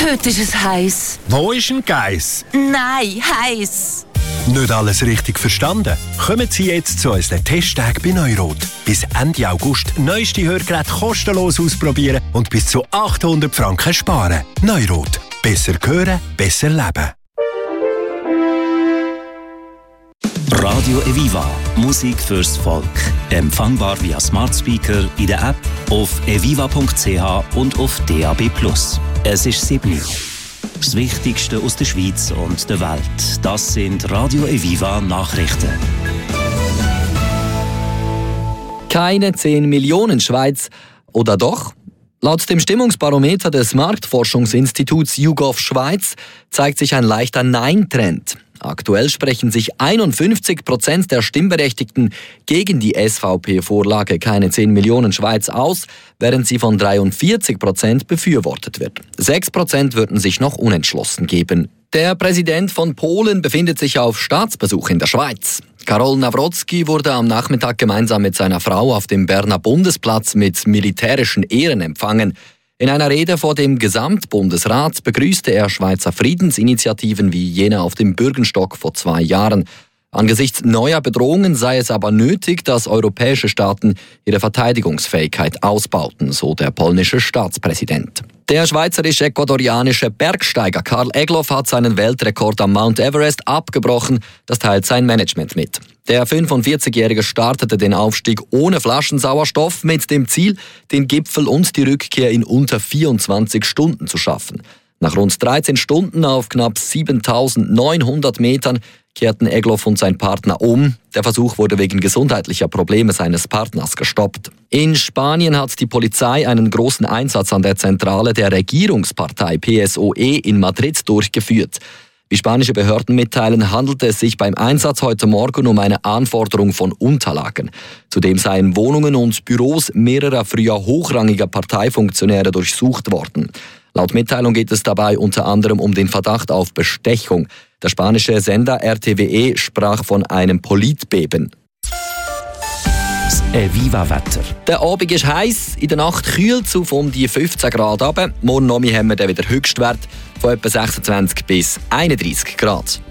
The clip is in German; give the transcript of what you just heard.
Heute ist es heiß. Wo ist ein Geiss? Nein, heiß. Nicht alles richtig verstanden? Kommen Sie jetzt zu unseren Testtagen bei Neurot. Bis Ende August neueste Hörgeräte kostenlos ausprobieren und bis zu 800 Franken sparen. Neurot. Besser hören, besser leben. Radio Eviva. Musik fürs Volk. Empfangbar via Smart Speaker, in der App, auf eviva.ch und auf DAB+. Es ist 7 Uhr. Das Wichtigste aus der Schweiz und der Welt. Das sind Radio Eviva Nachrichten. Keine 10 Millionen Schweiz. Oder doch? Laut dem Stimmungsbarometer des Marktforschungsinstituts YouGov Schweiz zeigt sich ein leichter Nein-Trend. Aktuell sprechen sich 51% der Stimmberechtigten gegen die SVP-Vorlage Keine 10 Millionen Schweiz aus, während sie von 43% befürwortet wird. 6% würden sich noch unentschlossen geben. Der Präsident von Polen befindet sich auf Staatsbesuch in der Schweiz. Karol Nawrocki wurde am Nachmittag gemeinsam mit seiner Frau auf dem Berner Bundesplatz mit militärischen Ehren empfangen. In einer Rede vor dem Gesamtbundesrat begrüßte er Schweizer Friedensinitiativen wie jene auf dem Bürgenstock vor 2 Jahren. Angesichts neuer Bedrohungen sei es aber nötig, dass europäische Staaten ihre Verteidigungsfähigkeit ausbauten, so der polnische Staatspräsident. Der schweizerisch-ecuadorianische Bergsteiger Karl Egloff hat seinen Weltrekord am Mount Everest abgebrochen. Das teilt sein Management mit. Der 45-Jährige startete den Aufstieg ohne Flaschensauerstoff mit dem Ziel, den Gipfel und die Rückkehr in unter 24 Stunden zu schaffen. Nach rund 13 Stunden auf knapp 7.900 Metern kehrten Egloff und sein Partner um. Der Versuch wurde wegen gesundheitlicher Probleme seines Partners gestoppt. In Spanien hat die Polizei einen großen Einsatz an der Zentrale der Regierungspartei PSOE in Madrid durchgeführt. Wie spanische Behörden mitteilen, handelte es sich beim Einsatz heute Morgen um eine Anforderung von Unterlagen. Zudem seien Wohnungen und Büros mehrerer früher hochrangiger Parteifunktionäre durchsucht worden. Laut Mitteilung geht es dabei unter anderem um den Verdacht auf Bestechung. Der spanische Sender RTVE sprach von einem Politbeben. Das Eviva-Wetter. Der Abend ist heiß, in der Nacht kühlt es auf um die 15 Grad runter. Morgen Abend haben wir dann wieder Höchstwert von etwa 26 bis 31 Grad.